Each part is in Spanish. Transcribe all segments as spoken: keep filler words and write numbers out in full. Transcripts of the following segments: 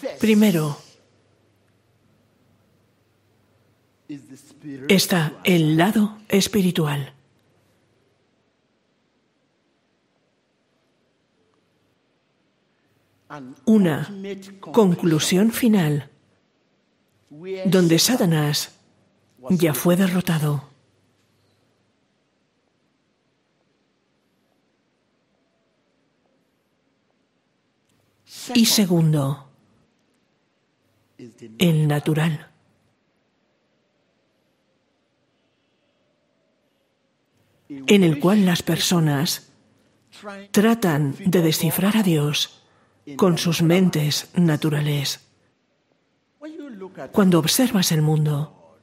Primero está el lado espiritual. Una conclusión final donde Satanás ya fue derrotado. Y segundo, el natural. En el cual las personas tratan de descifrar a Dios con sus mentes naturales. Cuando observas el mundo,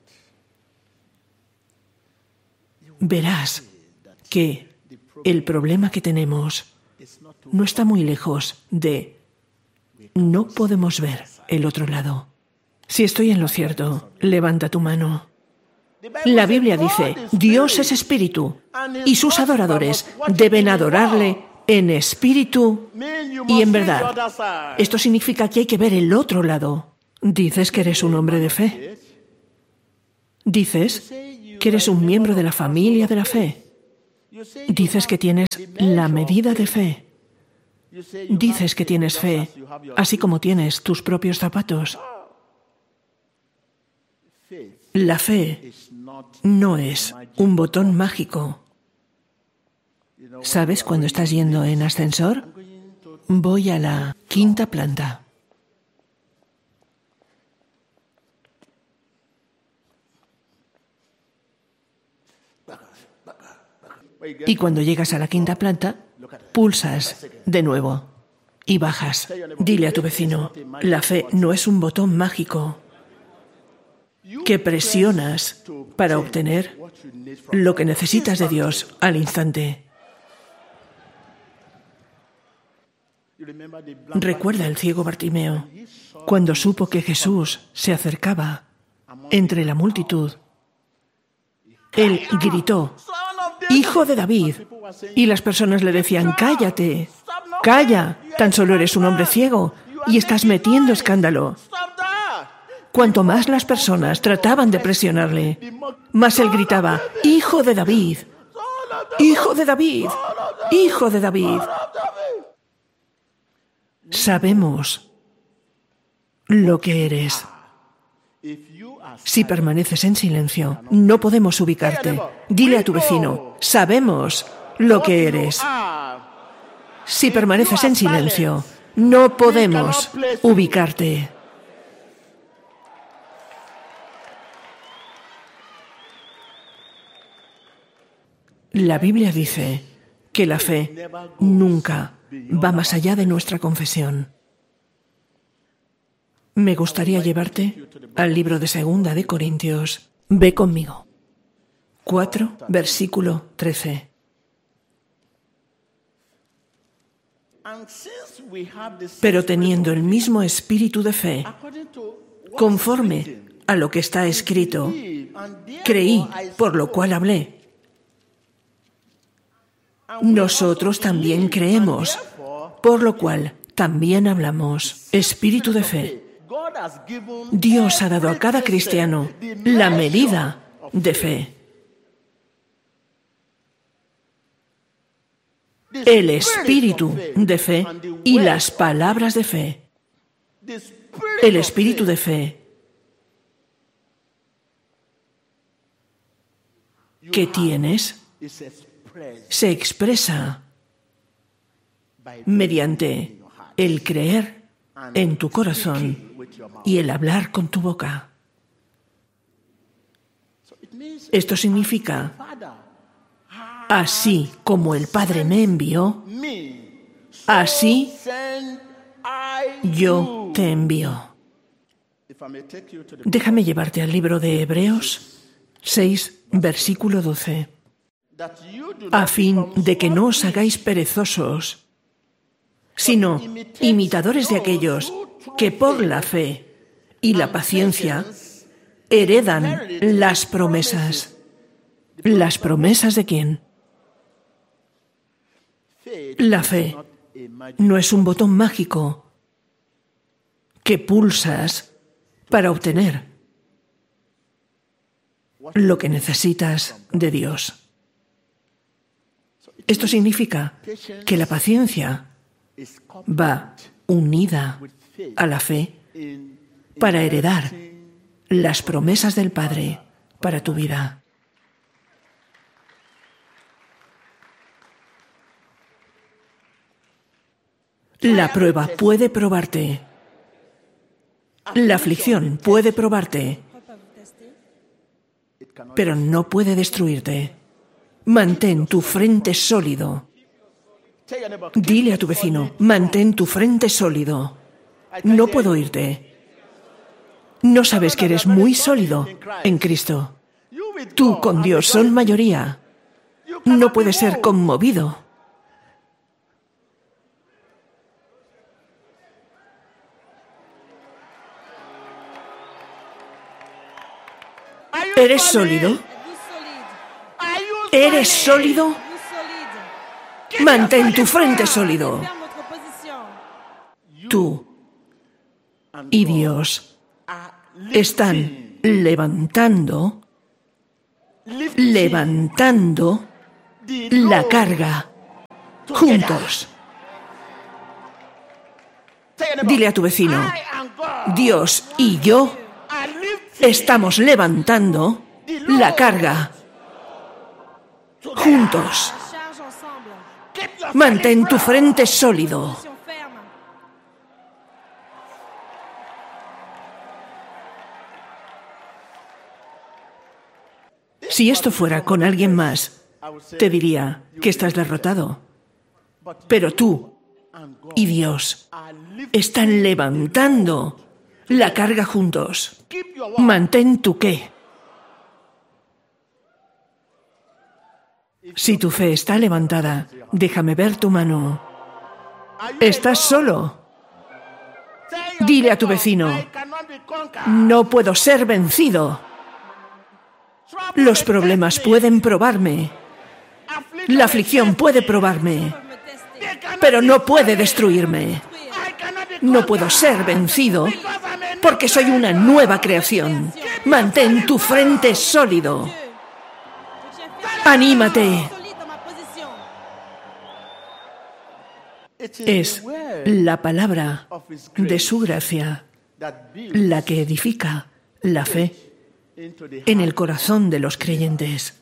verás que el problema que tenemos no está muy lejos de no podemos ver el otro lado. Si estoy en lo cierto, levanta tu mano. La Biblia dice, Dios es espíritu y sus adoradores deben adorarle en espíritu y en verdad. Esto significa que hay que ver el otro lado. Dices que eres un hombre de fe. Dices que eres un miembro de la familia de la fe. Dices que tienes la medida de fe. Dices que tienes fe, así como tienes tus propios zapatos. La fe no es un botón mágico. ¿Sabes cuando estás yendo en ascensor? Voy a la quinta planta. Y cuando llegas a la quinta planta, pulsas de nuevo y bajas. Dile a tu vecino, la fe no es un botón mágico que presionas para obtener lo que necesitas de Dios al instante. Recuerda el ciego Bartimeo, cuando supo que Jesús se acercaba entre la multitud, él gritó, ¡Hijo de David! Y las personas le decían, ¡cállate! ¡Calla! Tan solo eres un hombre ciego y estás metiendo escándalo. Cuanto más las personas trataban de presionarle, más él gritaba, ¡Hijo de David! ¡Hijo de David! ¡Hijo de David! Sabemos lo que eres. Si permaneces en silencio, no podemos ubicarte. Dile a tu vecino, sabemos lo que eres. Si permaneces en silencio, no podemos ubicarte. La Biblia dice que la fe nunca va más allá de nuestra confesión. Me gustaría llevarte al libro de Segunda de Corintios. Ve conmigo. cuatro, versículo trece. Pero teniendo el mismo espíritu de fe, conforme a lo que está escrito, creí, por lo cual hablé. Nosotros también creemos, por lo cual también hablamos. Espíritu de fe. Dios ha dado a cada cristiano la medida de fe. El espíritu de fe y las palabras de fe. El espíritu de fe que tienes se expresa mediante el creer en tu corazón y el hablar con tu boca. Esto significa, así como el Padre me envió, así yo te envío. Déjame llevarte al libro de Hebreos seis, versículo doce. A fin de que no os hagáis perezosos, sino imitadores de aquellos que por la fe y la paciencia heredan las promesas. ¿Las promesas de quién? La fe no es un botón mágico que pulsas para obtener lo que necesitas de Dios. Esto significa que la paciencia va unida a la fe para heredar las promesas del Padre para tu vida. La prueba puede probarte. La aflicción puede probarte, pero no puede destruirte. Mantén tu frente sólido. Dile a tu vecino, mantén tu frente sólido. No puedo oírte. No sabes que eres muy sólido en Cristo. Tú con Dios son mayoría. No puedes ser conmovido. ¿Eres sólido? ¿Eres sólido? Mantén tu frente sólido. Tú y Dios están levantando, levantando la carga juntos. Dile a tu vecino, Dios y yo estamos levantando la carga juntos. Mantén tu frente sólido. Si esto fuera con alguien más, te diría que estás derrotado. Pero tú y Dios están levantando la carga juntos. Mantén tu qué. Si tu fe está levantada, déjame ver tu mano. ¿Estás solo? Dile a tu vecino, no puedo ser vencido. Los problemas pueden probarme. La aflicción puede probarme, pero no puede destruirme. No puedo ser vencido porque soy una nueva creación. Mantén tu frente sólido. ¡Anímate! Es la palabra de su gracia la que edifica la fe en el corazón de los creyentes.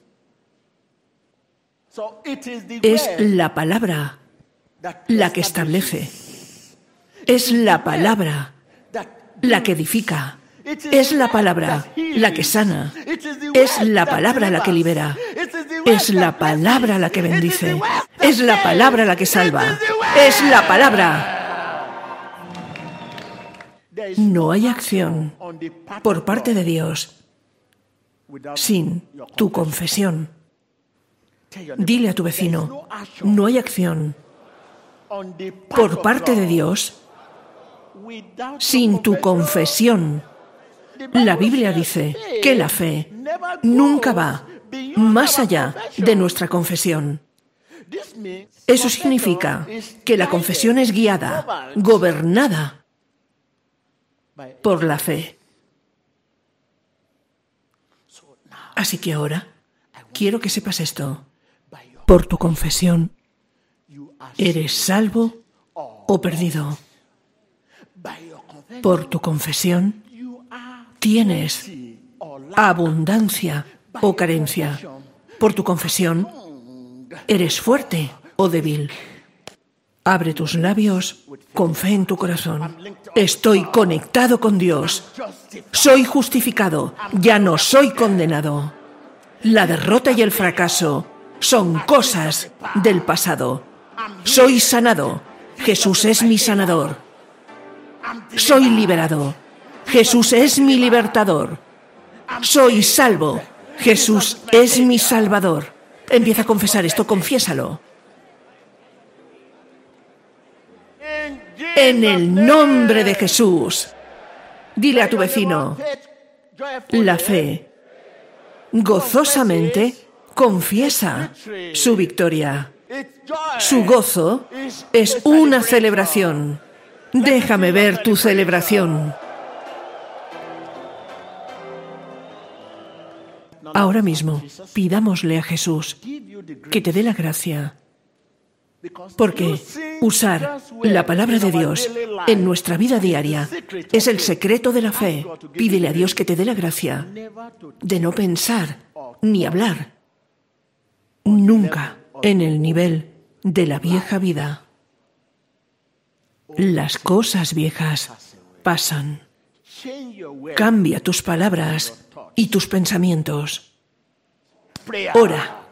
Es la palabra la que establece. Es la palabra la que edifica. Es la palabra la que sana. Es la palabra la que libera. Es la palabra la que bendice. Es la palabra la que salva. Es la palabra. No hay acción por parte de Dios sin tu confesión. Dile a tu vecino, no hay acción por parte de Dios sin tu confesión. La Biblia dice que la fe nunca va más allá de nuestra confesión. Eso significa que la confesión es guiada, gobernada por la fe. Así que ahora quiero que sepas esto. Por tu confesión, ¿eres salvo o perdido? Por tu confesión, ¿tienes abundancia o carencia? Por tu confesión, ¿eres fuerte o débil? Abre tus labios con fe en tu corazón. Estoy conectado con Dios. Soy justificado. Ya no soy condenado. La derrota y el fracaso son cosas del pasado. Soy sanado. Jesús es mi sanador. Soy liberado. Jesús es mi libertador. Soy salvo. Jesús es mi salvador. Empieza a confesar esto, confiésalo. En el nombre de Jesús. Dile a tu vecino, la fe gozosamente confiesa su victoria. Su gozo es una celebración. Déjame ver tu celebración. Ahora mismo, pidámosle a Jesús que te dé la gracia, porque usar la palabra de Dios en nuestra vida diaria es el secreto de la fe. Pídele a Dios que te dé la gracia de no pensar ni hablar nunca en el nivel de la vieja vida. Las cosas viejas pasan. Cambia tus palabras y tus pensamientos. Ora.